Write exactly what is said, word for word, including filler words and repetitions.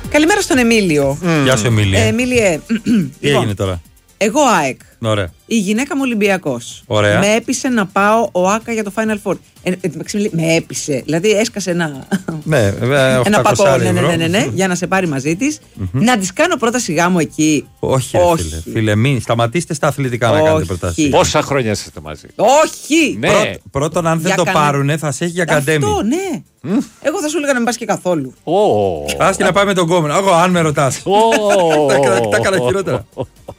Καλημέρα στον Εμίλιο. Mm. Γεια σου, Εμίλια. Ε, Εμίλιε. Τι έγινε τώρα? Εγώ ΑΕΚ. Ωραία. Η γυναίκα μου Ολυμπιακός. Ωραία. Με έπεισε να πάω ο ΆΚΑ για το Final Four. Ε, ε, με έπεισε. Δηλαδή έσκασε ένα. Ναι, βέβαια. Ένα πακό, ναι, ναι, ναι, ναι, ναι, για να σε πάρει μαζί τη. Mm-hmm. Να τη κάνω πρόταση γάμου εκεί. Όχι, Όχι. Φίλε, φίλε, μην σταματήστε στα αθλητικά να κάνετε προτάσεις. Πόσα χρόνια είστε μαζί? Όχι! Ναι. Πρώτ, πρώτον, αν δεν το κανε... πάρουνε, θα σε έχει για καντέμι. Αυτό, ναι. Mm. Εγώ θα σου έλεγα να μην πας και καθόλου. Oh. Άσχη να πάει με τον κόμενο. Εγώ, αν με ρωτάς. Oh. Τα, τα, τα καλά χειρότερα.